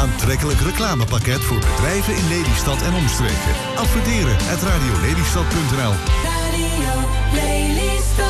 aantrekkelijk reclamepakket voor bedrijven in Lelystad en omstreken. Adverteren @radiolelystad.nl. Radio Lelystad.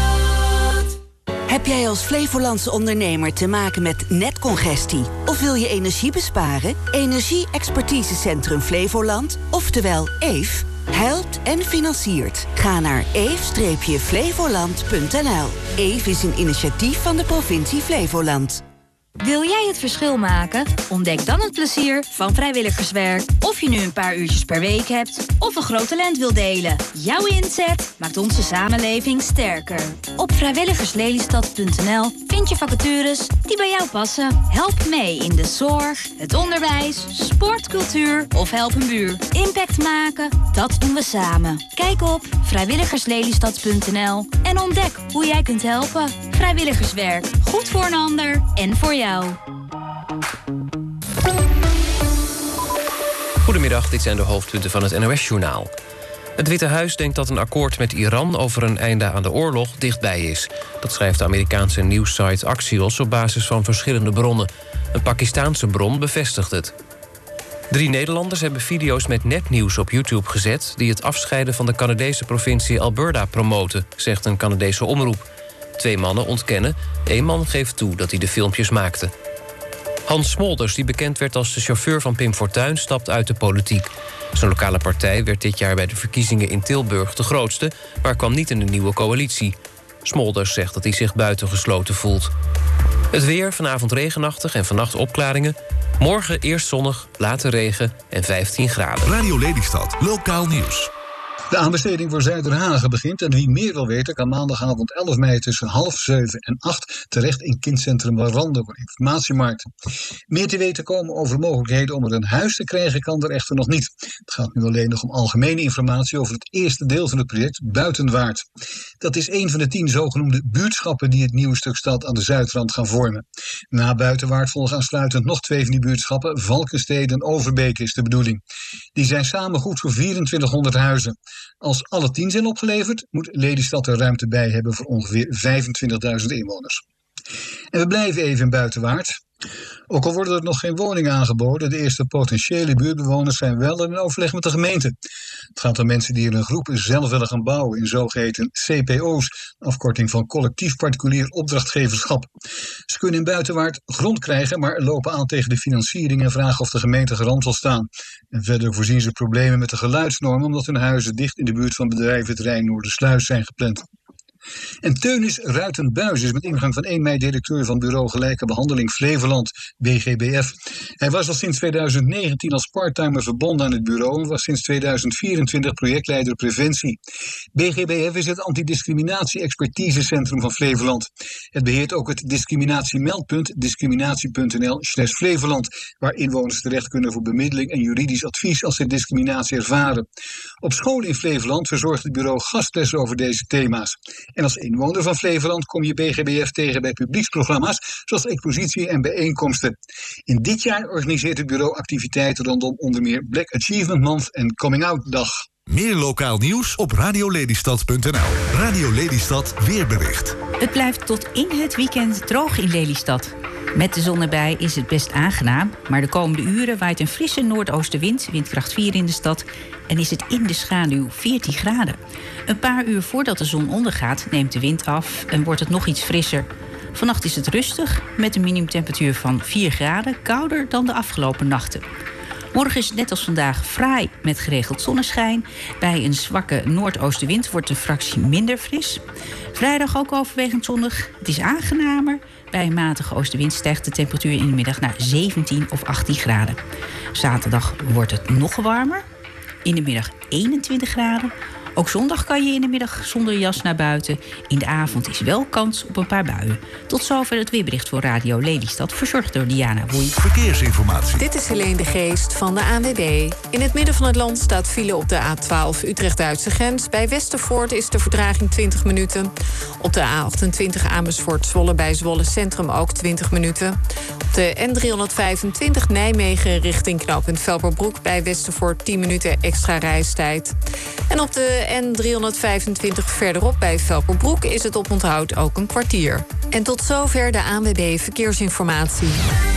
Heb jij als Flevolandse ondernemer te maken met netcongestie? Of wil je energie besparen? Energie-expertisecentrum Flevoland, oftewel EEF, helpt en financiert. Ga naar eef-flevoland.nl. EEF is een initiatief van de provincie Flevoland. Wil jij het verschil maken? Ontdek dan het plezier van vrijwilligerswerk. Of je nu een paar uurtjes per week hebt of een groot talent wil delen. Jouw inzet maakt onze samenleving sterker. Op vrijwilligerslelystad.nl vind je vacatures die bij jou passen. Help mee in de zorg, het onderwijs, sport, cultuur of help een buur. Impact maken, dat doen we samen. Kijk op vrijwilligerslelystad.nl en ontdek hoe jij kunt helpen. Vrijwilligerswerk, goed voor een ander en voor jou. Goedemiddag, dit zijn de hoofdpunten van het NOS-journaal. Het Witte Huis denkt dat een akkoord met Iran over een einde aan de oorlog dichtbij is. Dat schrijft de Amerikaanse nieuwssite Axios op basis van verschillende bronnen. Een Pakistaanse bron bevestigt het. 3 Nederlanders hebben video's met nepnieuws op YouTube gezet die het afscheiden van de Canadese provincie Alberta promoten, zegt een Canadese omroep. 2 mannen ontkennen, 1 man geeft toe dat hij de filmpjes maakte. Hans Smolders, die bekend werd als de chauffeur van Pim Fortuyn, stapt uit de politiek. Zijn lokale partij werd dit jaar bij de verkiezingen in Tilburg de grootste, maar kwam niet in de nieuwe coalitie. Smolders zegt dat hij zich buitengesloten voelt. Het weer, vanavond regenachtig en vannacht opklaringen. Morgen eerst zonnig, later regen en 15 graden. Radio Lelystad, lokaal nieuws. De aanbesteding voor Zuiderhagen begint en wie meer wil weten kan maandagavond 11 mei tussen 6:30 en 8 terecht in kindcentrum Warande voor informatiemarkt. Meer te weten komen over mogelijkheden om er een huis te krijgen kan er echter nog niet. Het gaat nu alleen nog om algemene informatie over het eerste deel van het project Buitenwaard. Dat is een van de 10 zogenoemde buurtschappen die het nieuwe stuk stad aan de Zuidrand gaan vormen. Na Buitenwaard volgen aansluitend nog 2 van die buurtschappen, Valkenstede en Overbeek is de bedoeling. Die zijn samen goed voor 2400 huizen. Als alle 10 zijn opgeleverd, moet Lelystad er ruimte bij hebben voor ongeveer 25.000 inwoners. En we blijven even in Buitenwaard. Ook al worden er nog geen woningen aangeboden, de eerste potentiële buurtbewoners zijn wel in overleg met de gemeente. Het gaat om mensen die in een groep zelf willen gaan bouwen in zogeheten CPO's, afkorting van collectief particulier opdrachtgeverschap. Ze kunnen in Buitenwaard grond krijgen, maar lopen aan tegen de financiering en vragen of de gemeente garant wil staan. En verder voorzien ze problemen met de geluidsnormen omdat hun huizen dicht in de buurt van bedrijventerrein Noordersluis zijn gepland. En Teunis Ruitenbuis is met ingang van 1 mei directeur van Bureau Gelijke Behandeling Flevoland, BGBF. Hij was al sinds 2019 als parttimer verbonden aan het bureau en was sinds 2024 projectleider preventie. BGBF is het antidiscriminatie-expertisecentrum van Flevoland. Het beheert ook het discriminatiemeldpunt discriminatie.nl/Flevoland, waar inwoners terecht kunnen voor bemiddeling en juridisch advies als ze discriminatie ervaren. Op scholen in Flevoland verzorgt het bureau gastlessen over deze thema's. En als inwoner van Flevoland kom je BGBF tegen bij publieksprogramma's zoals expositie en bijeenkomsten. In dit jaar organiseert het bureau activiteiten rondom onder meer Black Achievement Month en Coming Out Dag. Meer lokaal nieuws op radiolelystad.nl. Radio Lelystad weerbericht. Het blijft tot in het weekend droog in Lelystad. Met de zon erbij is het best aangenaam, maar de komende uren waait een frisse noordoostenwind, windkracht 4 in de stad, en is het in de schaduw 14 graden. Een paar uur voordat de zon ondergaat neemt de wind af en wordt het nog iets frisser. Vannacht is het rustig, met een minimumtemperatuur van 4 graden, kouder dan de afgelopen nachten. Morgen is het net als vandaag fraai met geregeld zonneschijn. Bij een zwakke noordoostenwind wordt de fractie minder fris. Vrijdag ook overwegend zonnig. Het is aangenamer. Bij een matige oostenwind stijgt de temperatuur in de middag naar 17 of 18 graden. Zaterdag wordt het nog warmer. In de middag 21 graden. Ook zondag kan je in de middag zonder jas naar buiten. In de avond is wel kans op een paar buien. Tot zover het weerbericht voor Radio Lelystad, verzorgd door Diana Woei. Verkeersinformatie. Dit is Helene de Geest van de ANWB. In het midden van het land staat file op de A12 Utrecht-Duitse grens. Bij Westervoort is de vertraging 20 minuten. Op de A28 Amersfoort-Zwolle bij Zwolle Centrum ook 20 minuten. Op de N325 Nijmegen richting knooppunt Velperbroek bij Westervoort 10 minuten extra reistijd. En op de N325 verderop bij Velperbroek is het oponthoud ook een kwartier. En tot zover de ANWB Verkeersinformatie.